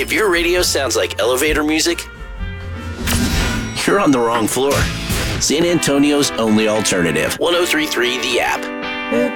If your radio sounds like elevator music, you're on the wrong floor. San Antonio's only alternative. 103.3 The App.